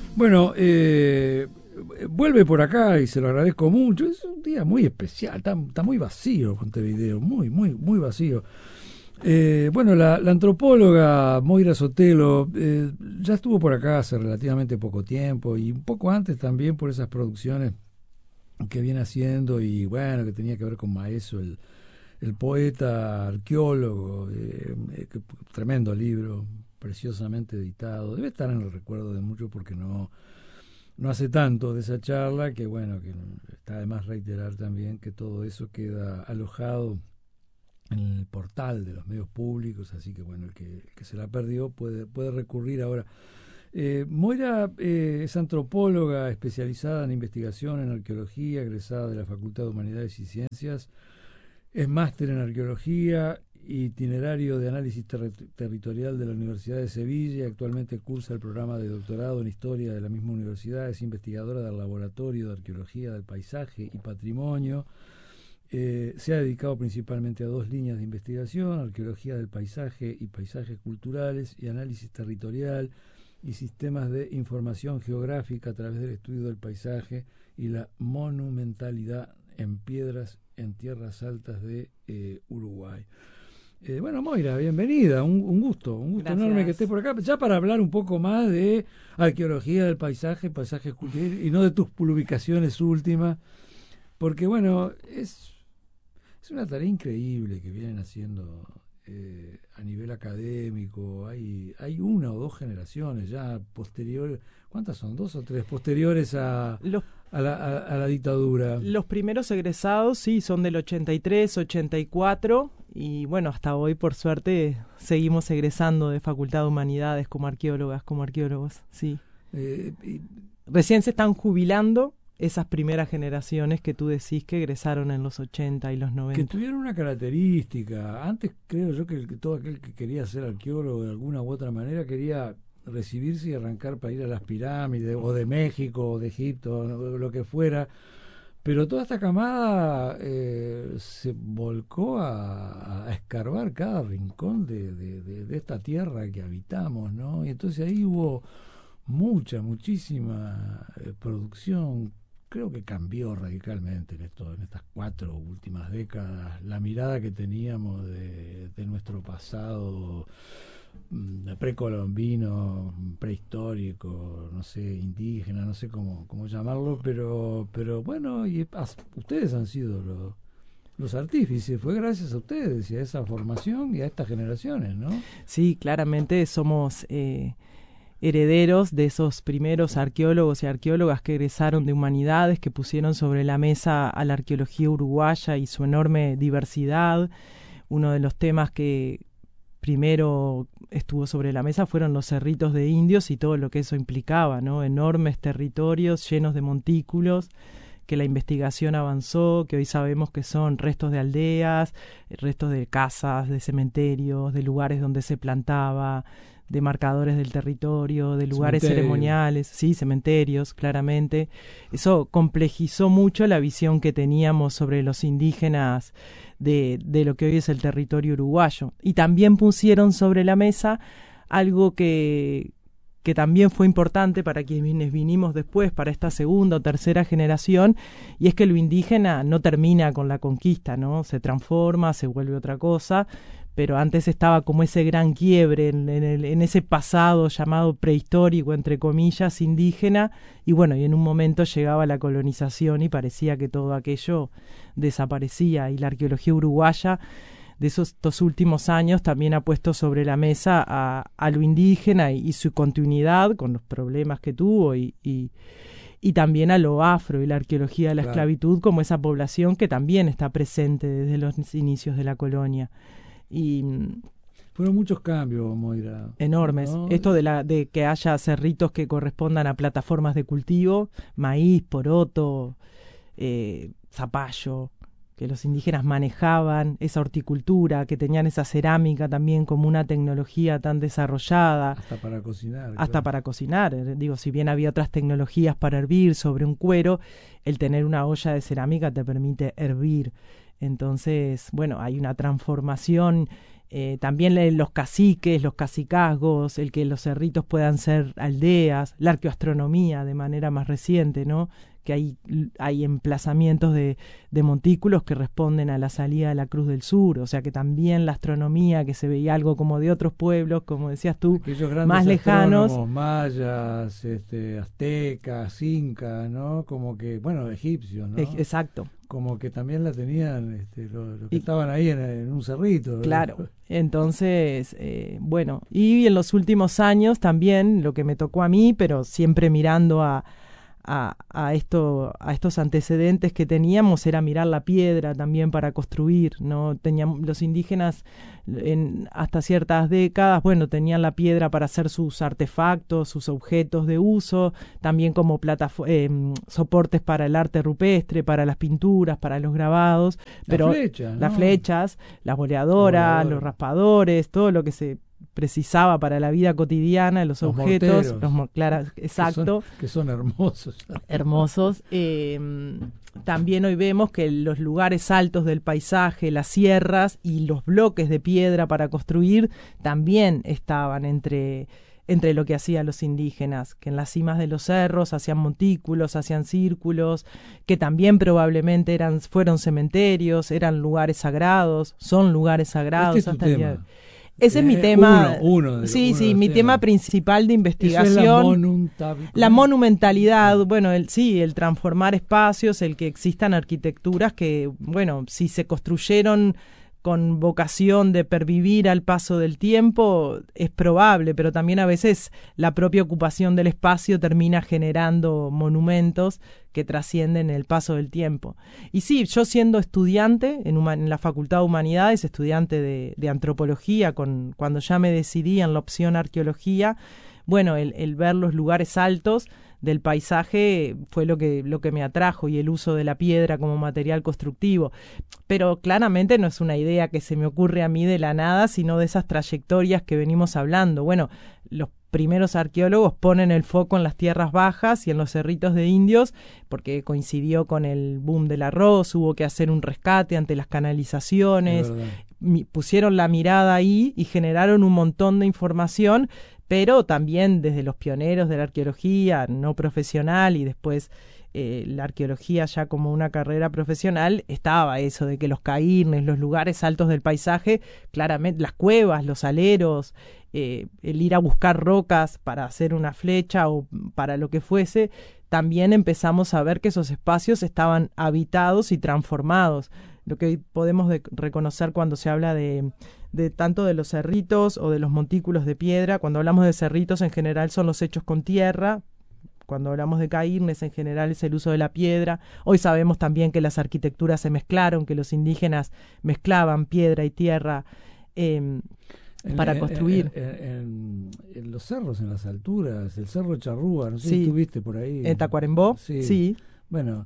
Bueno, vuelve por acá y se lo agradezco mucho. Es un día muy especial, está muy vacío Montevideo, muy vacío. Bueno, la antropóloga Moira Sotelo ya estuvo por acá hace relativamente poco tiempo y un poco antes también por esas producciones que viene haciendo y bueno, que tenía que ver con Maeso, el poeta, arqueólogo, tremendo libro, preciosamente editado. Debe estar en el recuerdo de muchos porque no hace tanto de esa charla, que bueno, que está además reiterar también que todo eso queda alojado en el portal de los medios públicos, así que bueno, el que se la perdió puede recurrir ahora. Moira es antropóloga especializada en investigación en arqueología, egresada de la Facultad de Humanidades y Ciencias, es máster en arqueología, itinerario de análisis territorial de la Universidad de Sevilla, actualmente cursa el programa de doctorado en historia de la misma universidad, es investigadora del Laboratorio de Arqueología del Paisaje y Patrimonio. Se ha dedicado principalmente a dos líneas de investigación: arqueología del paisaje y paisajes culturales, y análisis territorial y sistemas de información geográfica a través del estudio del paisaje y la monumentalidad en piedras en tierras altas de Uruguay. Bueno, Moira, bienvenida, un gusto enorme que estés por acá, ya para hablar un poco más de arqueología del paisaje, paisajes culturales, y no de tus publicaciones últimas, porque bueno, es una tarea increíble que vienen haciendo a nivel académico. Hay una o dos generaciones ya posteriores, ¿cuántas son? ¿Dos o tres? Posteriores a la dictadura. Los primeros egresados, sí, son del 83, 84, y bueno, hasta hoy, por suerte, seguimos egresando de Facultad de Humanidades como arqueólogas, como arqueólogos, sí. Recién se están jubilando esas primeras generaciones que tú decís que egresaron en los 80 y los 90. Que tuvieron una característica. Antes creo yo que todo aquel que quería ser arqueólogo de alguna u otra manera quería recibirse y arrancar para ir a las pirámides, o de México, o de Egipto, o lo que fuera. Pero toda esta camada se volcó a escarbar cada rincón de esta tierra que habitamos, ¿no? Y entonces ahí hubo muchísima producción. Creo que cambió radicalmente en estas 4 últimas décadas la mirada que teníamos de nuestro pasado precolombino, prehistórico, no sé, indígena, no sé cómo llamarlo, pero bueno, y ustedes han sido los artífices, fue gracias a ustedes y a esa formación y a estas generaciones, ¿no? Sí, claramente somos herederos de esos primeros arqueólogos y arqueólogas que egresaron de humanidades, que pusieron sobre la mesa a la arqueología uruguaya y su enorme diversidad. Uno de los temas que primero estuvo sobre la mesa fueron los cerritos de indios y todo lo que eso implicaba, ¿no? Enormes territorios llenos de montículos, que la investigación avanzó, que hoy sabemos que son restos de aldeas, restos de casas, de cementerios, de lugares donde se plantaba, de marcadores del territorio, de lugares ceremoniales, sí, cementerios, claramente. Eso complejizó mucho la visión que teníamos sobre los indígenas de lo que hoy es el territorio uruguayo. Y también pusieron sobre la mesa algo que también fue importante para quienes vinimos después, para esta segunda o tercera generación, y es que lo indígena no termina con la conquista, ¿no? Se transforma, se vuelve otra cosa, pero antes estaba como ese gran quiebre en ese pasado llamado prehistórico, entre comillas, indígena, y bueno, y en un momento llegaba la colonización y parecía que todo aquello desaparecía, y la arqueología uruguaya de estos últimos años también ha puesto sobre la mesa a lo indígena y su continuidad con los problemas que tuvo y también a lo afro y la arqueología de la esclavitud como esa población que también está presente desde los inicios de la colonia. Y fueron muchos cambios, Moira. Enormes, ¿no? Esto de que haya cerritos que correspondan a plataformas de cultivo, maíz, poroto, zapallo, que los indígenas manejaban, esa horticultura, que tenían esa cerámica también como una tecnología tan desarrollada. Hasta para cocinar. Hasta para cocinar. Digo, si bien había otras tecnologías para hervir sobre un cuero, el tener una olla de cerámica te permite hervir. Entonces, bueno, hay una transformación también los caciques, los cacicazgos, el que los cerritos puedan ser aldeas, la arqueoastronomía de manera más reciente, ¿no? Que hay emplazamientos de montículos que responden a la salida de la Cruz del Sur, o sea que también la astronomía, que se veía algo como de otros pueblos, como decías tú, más lejanos, mayas, aztecas, incas, ¿no? Como que, bueno, egipcios, ¿no? Exacto. Como que también la tenían los que estaban ahí en un cerrito. Claro, entonces, bueno, y en los últimos años también, lo que me tocó a mí, pero siempre mirando a estos antecedentes que teníamos, era mirar la piedra también para construir, ¿no? Tenían los indígenas hasta ciertas décadas, bueno, tenían la piedra para hacer sus artefactos, sus objetos de uso, también como soportes para el arte rupestre, para las pinturas, para los grabados, pero las flechas, las boleadoras, los raspadores, todo lo que se precisaba para la vida cotidiana, los objetos, morteros, exacto, que son hermosos. Hermosos. También hoy vemos que los lugares altos del paisaje, las sierras y los bloques de piedra para construir también estaban entre lo que hacían los indígenas, que en las cimas de los cerros hacían montículos, hacían círculos, que también probablemente fueron cementerios, eran lugares sagrados, son lugares sagrados hasta el día. Ese es mi tema. Mi temas. tema principal de investigación. La monumentalidad, bueno, el transformar espacios, el que existan arquitecturas que, bueno, si se construyeron con vocación de pervivir al paso del tiempo, es probable, pero también a veces la propia ocupación del espacio termina generando monumentos que trascienden el paso del tiempo. Y sí, yo siendo estudiante en la Facultad de Humanidades, estudiante de antropología, cuando ya me decidí en la opción arqueología, bueno, el ver los lugares altos del paisaje fue lo que me atrajo, y el uso de la piedra como material constructivo. Pero claramente no es una idea que se me ocurre a mí de la nada, sino de esas trayectorias que venimos hablando. Bueno, los primeros arqueólogos ponen el foco en las tierras bajas y en los cerritos de indios, porque coincidió con el boom del arroz, hubo que hacer un rescate ante las canalizaciones, pusieron la mirada ahí y generaron un montón de información, pero también desde los pioneros de la arqueología no profesional y después la arqueología ya como una carrera profesional, estaba eso de que los cairnes, los lugares altos del paisaje, claramente las cuevas, los aleros, el ir a buscar rocas para hacer una flecha o para lo que fuese, también empezamos a ver que esos espacios estaban habitados y transformados. Lo que podemos reconocer cuando se habla de tanto de los cerritos o de los montículos de piedra. Cuando hablamos de cerritos, en general son los hechos con tierra. Cuando hablamos de cairnes, en general es el uso de la piedra. Hoy sabemos también que las arquitecturas se mezclaron, que los indígenas mezclaban piedra y tierra para construir. En los cerros, en las alturas, el Cerro Charrúa, no sé si estuviste por ahí. ¿En Tacuarembó? Sí. Bueno,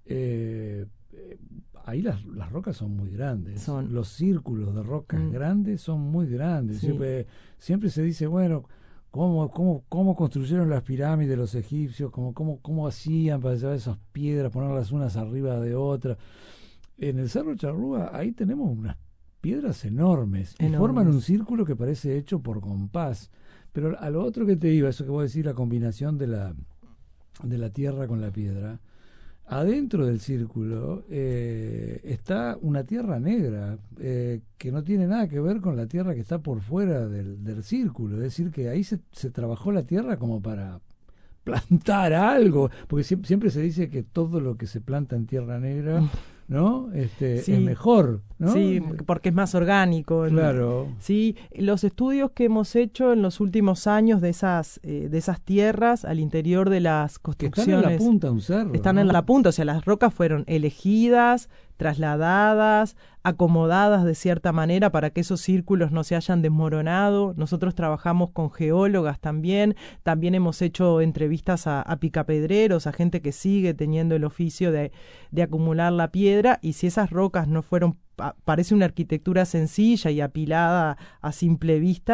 ahí las rocas son muy grandes. Los círculos de rocas grandes son muy grandes. Sí. Siempre se dice, bueno, ¿cómo construyeron las pirámides los egipcios? ¿Cómo hacían para llevar esas piedras, ponerlas unas arriba de otras? En el Cerro Charrúa, ahí tenemos unas piedras enormes. Y forman un círculo que parece hecho por compás. Pero a lo otro que te iba, eso que vos decís, la combinación de la tierra con la piedra. Adentro del círculo está una tierra negra que no tiene nada que ver con la tierra que está por fuera del círculo. Es decir, que ahí se trabajó la tierra como para plantar algo, porque siempre se dice que todo lo que se planta en tierra negra, ¿no? Es mejor, ¿no? Sí, porque es más orgánico. Claro. Sí, los estudios que hemos hecho en los últimos años de esas tierras al interior de las construcciones. Que están en la punta de un cerro. Están en la punta, o sea, las rocas fueron elegidas, trasladadas, acomodadas de cierta manera para que esos círculos no se hayan desmoronado. Nosotros trabajamos con geólogas también hemos hecho entrevistas a picapedreros, a gente que sigue teniendo el oficio de acumular la piedra, y si esas rocas no fueron, parece una arquitectura sencilla y apilada a simple vista,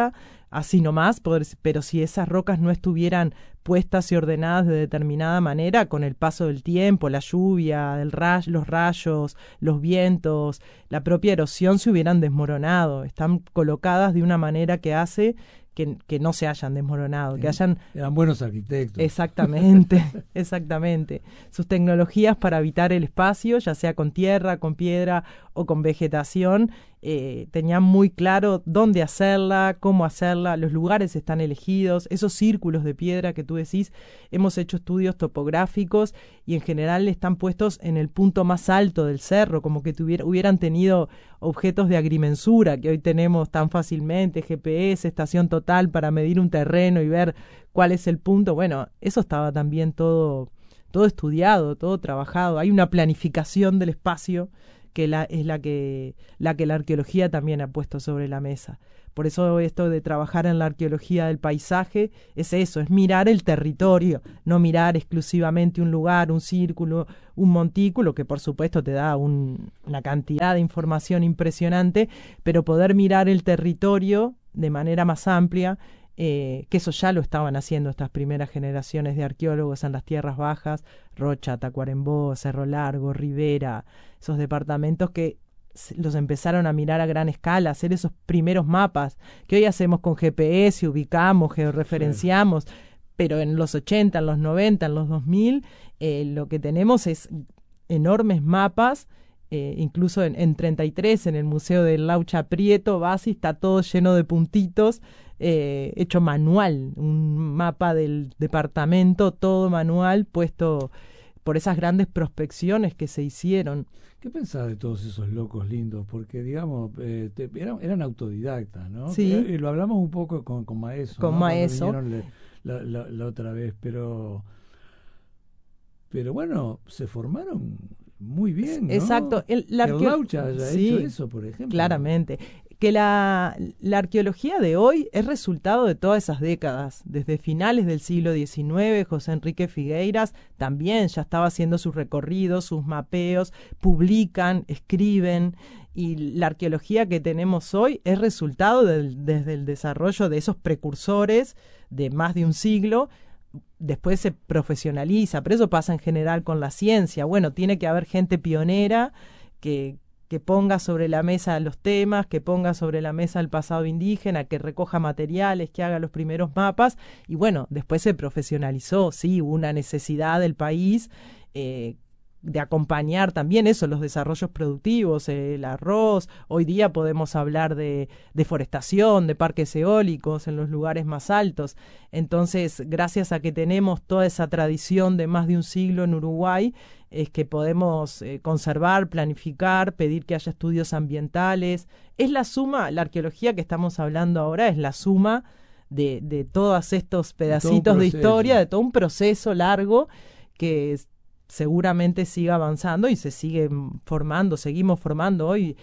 así nomás, pero si esas rocas no estuvieran puestas y ordenadas de determinada manera, con el paso del tiempo, la lluvia, los rayos, los vientos, la propia erosión se hubieran desmoronado. Están colocadas de una manera que hace que no se hayan desmoronado, que hayan... Eran buenos arquitectos. Exactamente, exactamente. Sus tecnologías para habitar el espacio, ya sea con tierra, con piedra o con vegetación, tenían muy claro dónde hacerla, cómo hacerla, los lugares están elegidos, esos círculos de piedra que tú decís, hemos hecho estudios topográficos y en general están puestos en el punto más alto del cerro, como que hubieran tenido objetos de agrimensura que hoy tenemos tan fácilmente, GPS, estación total para medir un terreno y ver cuál es el punto. Bueno, eso estaba también todo estudiado, todo trabajado. Hay una planificación del espacio que es la que la arqueología también ha puesto sobre la mesa. Por eso esto de trabajar en la arqueología del paisaje es eso, es mirar el territorio, no mirar exclusivamente un lugar, un círculo, un montículo, que por supuesto te da una cantidad de información impresionante, pero poder mirar el territorio de manera más amplia, que eso ya lo estaban haciendo estas primeras generaciones de arqueólogos en las tierras bajas, Rocha, Tacuarembó, Cerro Largo, Rivera, esos departamentos que los empezaron a mirar a gran escala, hacer esos primeros mapas que hoy hacemos con GPS, ubicamos, georreferenciamos, sí. Pero en los 80, en los 90, en los 2000, lo que tenemos es enormes mapas, incluso en 33, en el Museo del Laucha Prieto, vas y está todo lleno de puntitos, hecho manual, un mapa del departamento, todo manual, puesto por esas grandes prospecciones que se hicieron. ¿Qué pensás de todos esos locos lindos? Porque, digamos, eran autodidactas, ¿no? Sí. Lo hablamos un poco con Maeso. Con ¿no? Maeso. La otra vez, pero bueno, se formaron muy bien, ¿no? Exacto. El Laucha haya hecho eso, por ejemplo. Claramente. Que la arqueología de hoy es resultado de todas esas décadas. Desde finales del siglo XIX, José Enrique Figueiras también ya estaba haciendo sus recorridos, sus mapeos, publican, escriben, y la arqueología que tenemos hoy es resultado desde el desarrollo de esos precursores de más de un siglo. Después se profesionaliza, pero eso pasa en general con la ciencia. Bueno, tiene que haber gente pionera que ponga sobre la mesa los temas, que ponga sobre la mesa el pasado indígena, que recoja materiales, que haga los primeros mapas, y bueno, después se profesionalizó, sí, hubo una necesidad del país de acompañar también eso, los desarrollos productivos, el arroz. Hoy día podemos hablar de deforestación, de parques eólicos en los lugares más altos. Entonces, gracias a que tenemos toda esa tradición de más de un siglo en Uruguay, es que podemos conservar, planificar, pedir que haya estudios ambientales. Es la suma, la arqueología que estamos hablando ahora es la suma de todos estos pedacitos de historia, de todo un proceso largo que seguramente siga avanzando y se sigue formando, seguimos formando hoy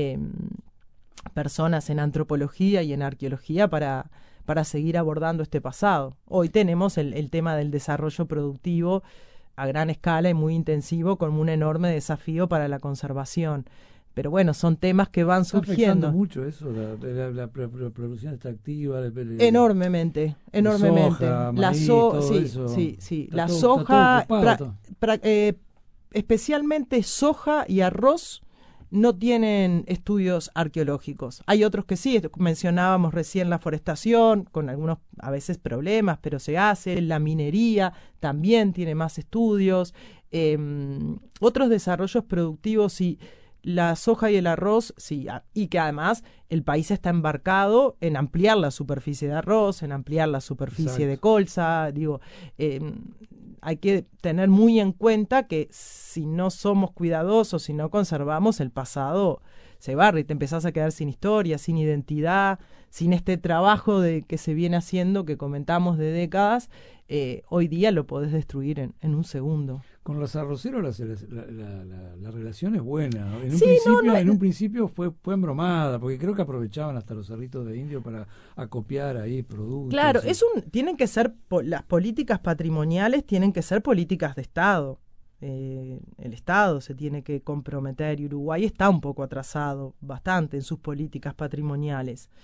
personas en antropología y en arqueología para seguir abordando este pasado. Hoy tenemos el tema del desarrollo productivo a gran escala y muy intensivo, con un enorme desafío para la conservación. Pero bueno, son temas que van surgiendo. ¿Está afectando mucho eso, la producción extractiva? Enormemente. Soja, maíz, todo eso. Sí. La soja, especialmente soja y arroz, no tienen estudios arqueológicos. Hay otros que sí, mencionábamos recién la forestación, con algunos a veces problemas, pero se hace. La minería también tiene más estudios. Otros desarrollos productivos y la soja y el arroz, sí, y que además el país está embarcado en ampliar la superficie de arroz, en ampliar la superficie de colza. Digo, hay que tener muy en cuenta que si no somos cuidadosos, si no conservamos, el pasado se barre y te empezás a quedar sin historia, sin identidad, sin este trabajo que se viene haciendo, que comentamos de décadas. Hoy día lo podés destruir en un segundo. Con los arroceros la relación es buena, ¿no? En un principio fue embromada, porque creo que aprovechaban hasta los cerritos de indio para acopiar ahí productos. Claro, tienen que ser, las políticas patrimoniales tienen que ser políticas de Estado. El Estado se tiene que comprometer, y Uruguay está un poco atrasado, bastante, en sus políticas patrimoniales.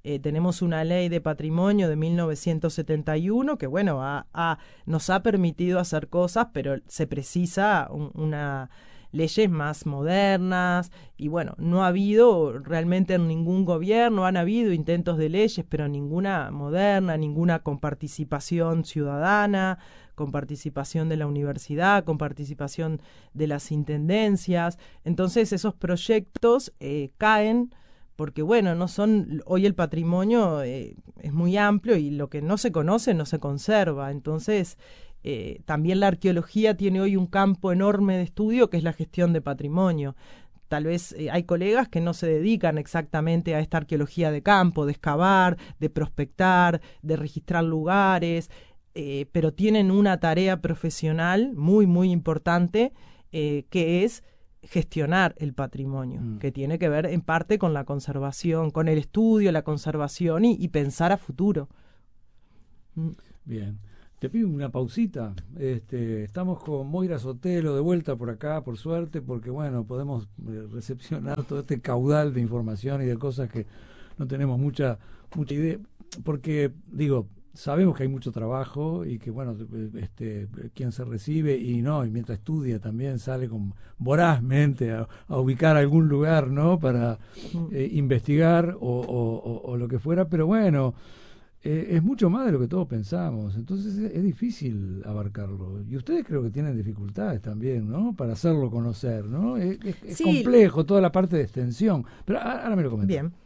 tenemos una ley de patrimonio de 1971 que, bueno, nos ha permitido hacer cosas, pero se precisa una leyes más modernas y, bueno, no ha habido realmente en ningún gobierno, han habido intentos de leyes, pero ninguna moderna, ninguna con participación ciudadana, con participación de la universidad, con participación de las intendencias. Entonces esos proyectos caen porque, bueno, no son, hoy el patrimonio es muy amplio y lo que no se conoce no se conserva. Entonces también la arqueología tiene hoy un campo enorme de estudio que es la gestión de patrimonio. Tal vez hay colegas que no se dedican exactamente a esta arqueología de campo, de excavar, de prospectar, de registrar lugares, pero tienen una tarea profesional muy, muy importante que es gestionar el patrimonio, que tiene que ver en parte con la conservación, con el estudio, la conservación y pensar a futuro. Bien. Te pido una pausita. Estamos con Moira Sotelo de vuelta por acá, por suerte, porque bueno, podemos recepcionar todo este caudal de información y de cosas que no tenemos mucha idea, porque digo, sabemos que hay mucho trabajo y que bueno, quien se recibe y mientras estudia también sale vorazmente a ubicar algún lugar, ¿no? Para investigar o lo que fuera, pero bueno, es mucho más de lo que todos pensamos, entonces es difícil abarcarlo. Y ustedes creo que tienen dificultades también, ¿no? Para hacerlo conocer, ¿no? Es Sí. complejo toda la parte de extensión, pero ahora me lo comentan. Bien.